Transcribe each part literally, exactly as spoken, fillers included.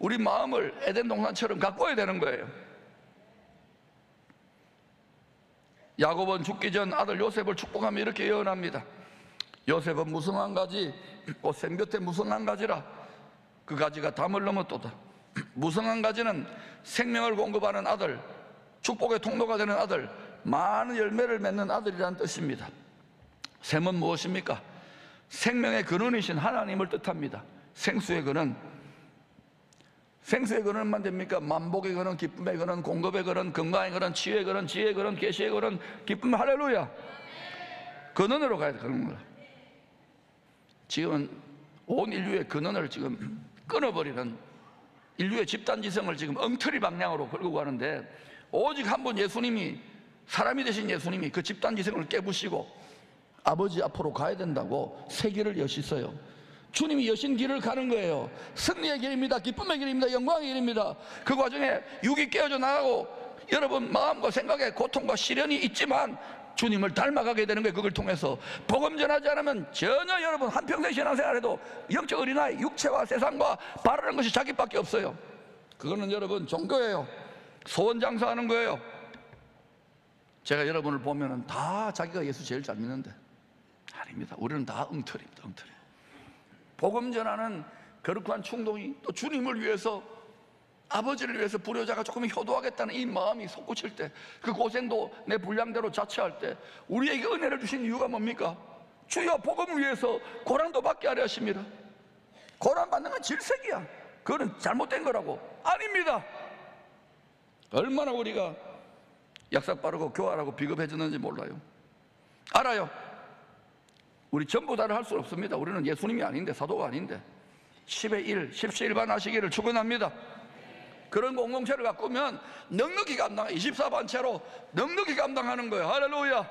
우리 마음을 에덴 동산처럼 가꿔야 되는 거예요. 야곱은 죽기 전 아들 요셉을 축복하며 이렇게 예언합니다. 요셉은 무성한 가지, 곧 샘곁에 무성한 가지라. 그 가지가 담을 넘었도다. 무성한 가지는 생명을 공급하는 아들, 축복의 통로가 되는 아들, 많은 열매를 맺는 아들이라는 뜻입니다. 샘은 무엇입니까? 생명의 근원이신 하나님을 뜻합니다. 생수의 근원, 생수의 근원만 됩니까? 만복의 근원, 기쁨의 근원, 공급의 근원, 건강의 근원, 치유의 근원, 지혜의 근원, 계시의 근원, 기쁨, 할렐루야. 근원으로 가야 돼. 근원으로. 지금은 온 인류의 근원을 지금 끊어버리는 인류의 집단지성을 지금 엉터리 방향으로 끌고 가는데, 오직 한 분 예수님이, 사람이 되신 예수님이 그 집단지성을 깨부시고 아버지 앞으로 가야 된다고 새 길을 여시어요. 주님이 여신 길을 가는 거예요. 승리의 길입니다. 기쁨의 길입니다. 영광의 길입니다. 그 과정에 육이 깨어져 나가고 여러분 마음과 생각에 고통과 시련이 있지만 주님을 닮아가게 되는 거예요. 그걸 통해서 복음 전하지 않으면 전혀 여러분 한평생 신앙생활해도 영적 어린아이, 육체와 세상과 바라는 것이 자기밖에 없어요. 그거는 여러분 종교예요. 소원 장사하는 거예요. 제가 여러분을 보면은 다 자기가 예수 제일 잘 믿는데 아닙니다. 우리는 다 엉터리입니다. 엉터리. 복음 전하는 거룩한 충동이, 또 주님을 위해서, 아버지를 위해서 불효자가 조금 효도하겠다는 이 마음이 솟구칠 때, 그 고생도 내 분량대로 자처할 때 우리에게 은혜를 주신 이유가 뭡니까? 주여 복음을 위해서 고난도 받게 하려 하십니다. 고난 받는 건 질색이야. 그거는 잘못된 거라고. 아닙니다. 얼마나 우리가 약삭 빠르고 교활하고 비겁해졌는지 몰라요. 알아요. 우리 전부 다를 할 수 없습니다. 우리는 예수님이 아닌데, 사도가 아닌데. 십의 일, 십시일반 하시기를 축원합니다. 그런 공동체를 가꾸면 넉넉히 감당, 이십사 반체로 넉넉히 감당하는 거예요. 할렐루야.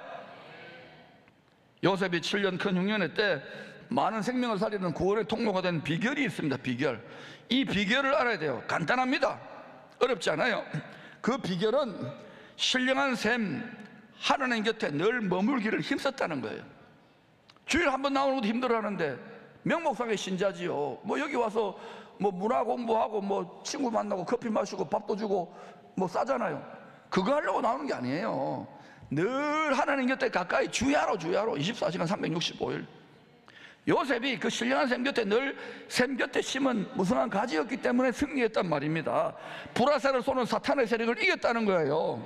요셉이 칠 년 큰 흉년의 때 많은 생명을 살리는 구원의 통로가 된 비결이 있습니다. 비결. 이 비결을 알아야 돼요. 간단합니다. 어렵지 않아요. 그 비결은 신령한 샘, 하나님 곁에 늘 머물기를 힘썼다는 거예요. 주일 한 번 나오는 것도 힘들어하는데 명목상의 신자지요. 뭐 여기 와서 뭐 문화 공부하고 뭐 친구 만나고 커피 마시고 밥도 주고 뭐 싸잖아요. 그거 하려고 나오는 게 아니에요. 늘 하나님 곁에 가까이 주야로 주야로 이십사 시간 삼백육십오 일. 요셉이 그 신령한 샘 곁에 늘 샘 곁에 심은 무성한 가지였기 때문에 승리했단 말입니다. 불화살을 쏘는 사탄의 세력을 이겼다는 거예요.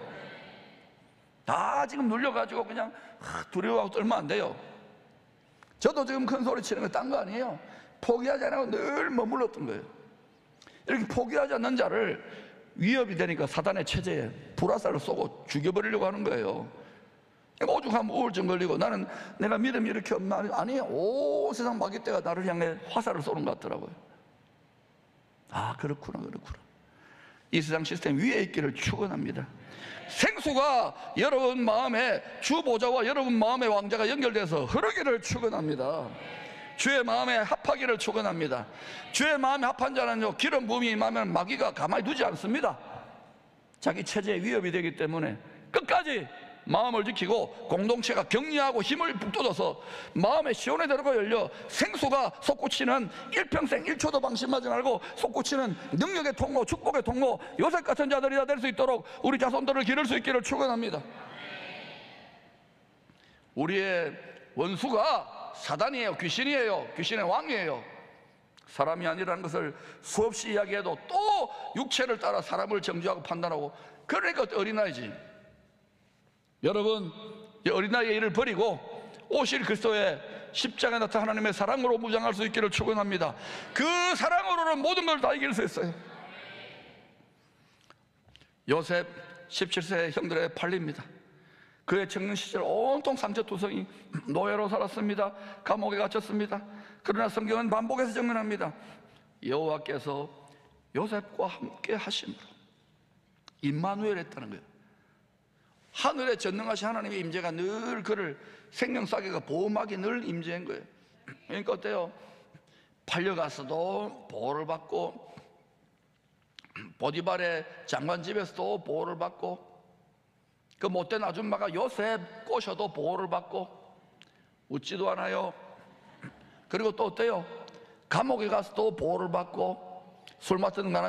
다 지금 눌려가지고 그냥 두려워하고 떨면 안 돼요. 저도 지금 큰 소리 치는 거 딴 거 아니에요. 포기하지 않고 늘 머물렀던 거예요. 이렇게 포기하지 않는 자를 위협이 되니까 사단의 체제에 불화살을 쏘고 죽여버리려고 하는 거예요. 오죽하면 우울증 걸리고, 나는 내가 믿음이 이렇게 없나? 아니에요. 온 세상 마귀떼가 나를 향해 화살을 쏘는 것 같더라고요. 아, 그렇구나, 그렇구나. 이 세상 시스템 위에 있기를 축원합니다. 생수가 여러분 마음에, 주 보좌와 여러분 마음의 왕자가 연결돼서 흐르기를 축원합니다. 주의 마음에 합하기를 축원합니다. 주의 마음에 합한 자는요, 기름 부음이 임하면 마귀가 가만히 두지 않습니다. 자기 체제에 위협이 되기 때문에 끝까지 마음을 지키고 공동체가 격려하고 힘을 북돋아서 마음의 시온의 대로가 열려 생수가 솟구치는 일평생 일초도 방심하지 말고 솟구치는 능력의 통로, 축복의 통로, 요셉 같은 자들이 다 될 수 있도록 우리 자손들을 기를 수 있기를 축원합니다. 우리의 원수가 사단이에요. 귀신이에요. 귀신의 왕이에요. 사람이 아니라는 것을 수없이 이야기해도 또 육체를 따라 사람을 정죄하고 판단하고, 그러니까 어린아이지. 여러분, 어린아이의 일을 버리고 오실 그리스도의 십자가에 나타난 하나님의 사랑으로 무장할 수 있기를 축원합니다. 그 사랑으로는 모든 걸 다 이길 수 있어요. 요셉 십칠 세 형들에 팔립니다. 그의 청년 시절 온통 상처투성이, 노예로 살았습니다. 감옥에 갇혔습니다. 그러나 성경은 반복해서 증언합니다. 여호와께서 요셉과 함께 하심으로 임마누엘 했다는 거예요. 하늘에 전능하신 하나님의 임재가 늘 그를 생명사계가 보호막이 늘 임재한 거예요. 그러니까 어때요? 팔려가서도 보호를 받고, 보디발의 장관 집에서도 보호를 받고, 그 못된 아줌마가 요셉 꼬셔도 보호를 받고, 웃지도 않아요. 그리고 또 어때요? 감옥에 가서도 보호를 받고, 술 맡은 나는